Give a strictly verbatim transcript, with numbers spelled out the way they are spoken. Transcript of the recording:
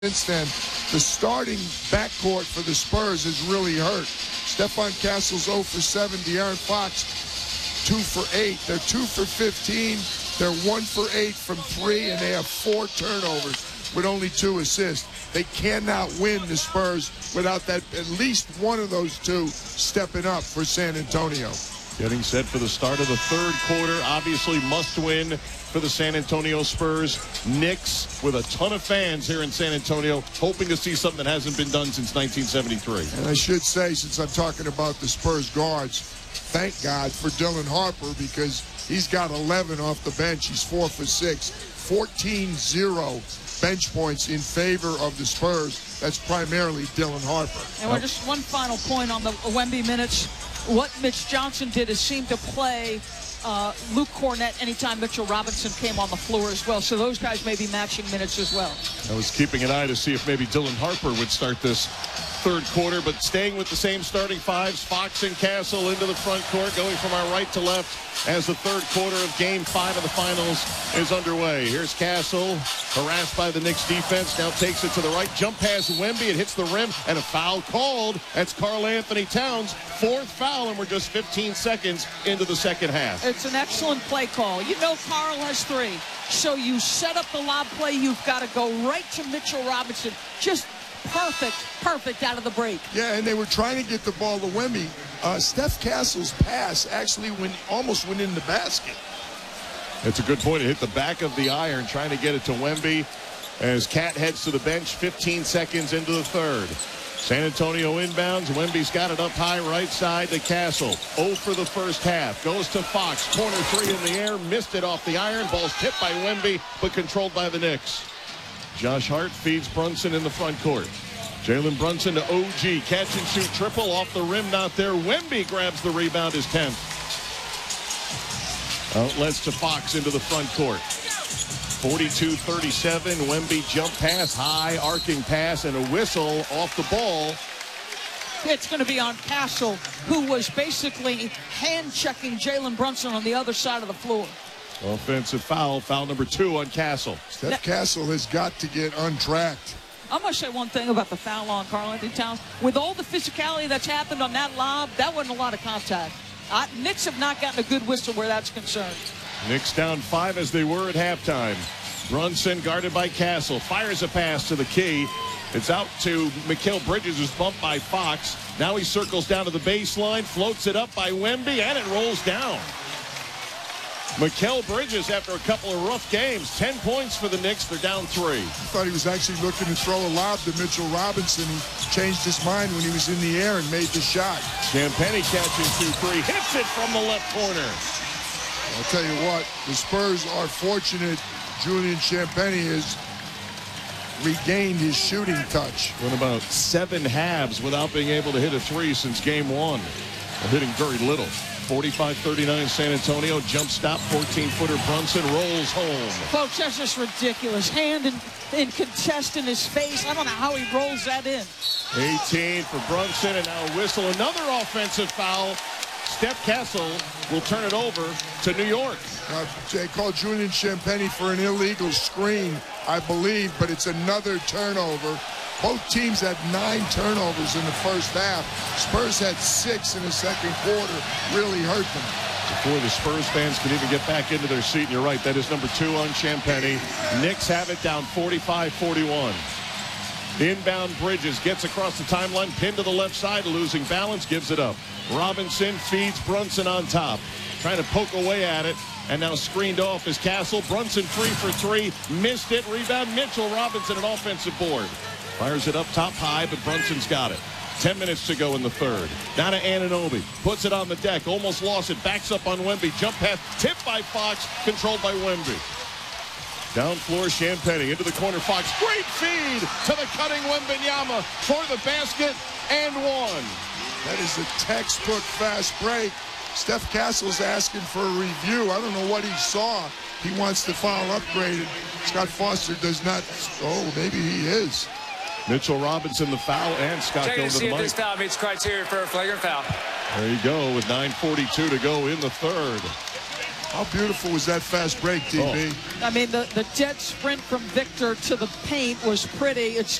Since then, the starting backcourt for the Spurs has really hurt. Stephon Castle's zero for seven. De'Aaron Fox, two for eight. They're two for fifteen. They're one for eight from three, and they have four turnovers with only two assists. They cannot win, the Spurs, without that at least one of those two stepping up for San Antonio. Getting set for the start of the third quarter. Obviously must win for the San Antonio Spurs. Knicks with a ton of fans here in San Antonio, hoping to see something that hasn't been done since nineteen seventy-three. And I should say, since I'm talking about the Spurs guards, thank God for Dylan Harper, because he's got eleven off the bench. He's four for six. fourteen zero bench points in favor of the Spurs. That's primarily Dylan Harper. And we're just one final point on the Wemby minutes. What Mitch Johnson did is seem to play uh, Luke Cornett anytime Mitchell Robinson came on the floor as well. So those guys may be matching minutes as well. I was keeping an eye to see if maybe Dylan Harper would start this third quarter, but staying with the same starting fives. Fox and Castle into the front court, going from our right to left as the third quarter of game five of the finals is underway. Here's Castle, harassed by the Knicks defense, now takes it to the right, jump past Wemby, it hits the rim, and a foul called. That's Karl Anthony Towns, fourth foul, and we're just fifteen seconds into the second half. It's an excellent play call. You know Karl has three, so you set up the lob play, you've got to go right to Mitchell Robinson. Just perfect, perfect out of the break. Yeah, and they were trying to get the ball to Wemby. Uh, Steph Castle's pass actually went, almost went in the basket. It's a good point. It hit the back of the iron, trying to get it to Wemby as Cat heads to the bench, fifteen seconds into the third. San Antonio inbounds. Wemby's got it up high right side to Castle. zero for the first half. Goes to Fox. Corner three in the air. Missed it off the iron. Ball's tipped by Wemby, but controlled by the Knicks. Josh Hart feeds Brunson in the front court. Jalen Brunson to O G. Catch and shoot triple off the rim. Not there. Wemby grabs the rebound, his tenth. Outlets to Fox into the front court. forty-two thirty-seven. Wemby jump pass. High arcing pass and a whistle off the ball. It's going to be on Castle, who was basically hand-checking Jalen Brunson on the other side of the floor. Offensive foul. Foul number two on Castle. Steph Now, Castle has got to get untracked. I'm going to say one thing about the foul on Karl Anthony Towns. With all the physicality that's happened on that lob, that wasn't a lot of contact. Uh, Knicks have not gotten a good whistle where that's concerned. Knicks down five as they were at halftime. Brunson guarded by Castle. Fires a pass to the key. It's out to Mikal Bridges, who's bumped by Fox. Now he circles down to the baseline, floats it up by Wemby, and it rolls down. Mikal Bridges, after a couple of rough games, ten points for the Knicks. They're down three. I thought he was actually looking to throw a lob to Mitchell Robinson. He changed his mind when he was in the air and made the shot. Champagnie catching two three, hits it from the left corner. I'll tell you what, the Spurs are fortunate Julian Champagnie has regained his shooting touch. Went about seven halves without being able to hit a three since game one. They're hitting very little. forty-five thirty-nine San Antonio. Jump stop, fourteen-footer Brunson rolls home. Folks, that's just ridiculous. Hand in, in contest in his face. I don't know how he rolls that in. eighteen for Brunson, and now a whistle. Another offensive foul. Steph Castle will turn it over to New York. Uh, they called Julian Champagnie for an illegal screen, I believe, but it's another turnover. Both teams had nine turnovers in the first half. Spurs had six in the second quarter. Really hurt them. Before the Spurs fans can even get back into their seat, and you're right, that is number two on Champagnie. Knicks have it down forty-five forty-one. Inbound Bridges gets across the timeline, pinned to the left side, losing balance, gives it up. Robinson feeds Brunson on top, trying to poke away at it, and now screened off is Castle. Brunson free for three, missed it, rebound Mitchell Robinson, an offensive board. Fires it up top high, but Brunson's got it. Ten minutes to go in the third. Down to Anunoby. Puts it on the deck. Almost lost it. Backs up on Wemby. Jump pass. Tipped by Fox. Controlled by Wemby. Down floor, Champagnie. Into the corner, Fox. Great feed to the cutting Wembanyama for the basket and one. That is a textbook fast break. Steph Castle's asking for a review. I don't know what he saw. He wants the foul upgraded. Scott Foster does not. Oh, maybe he is. Mitchell Robinson the foul, and Scott Checking going to to see the if mic. this foul meets criteria for a flagrant foul. There you go with nine forty-two to go in the third. How beautiful was that fast break, T B? Oh. I mean, the, the jet sprint from Victor to the paint was pretty. It's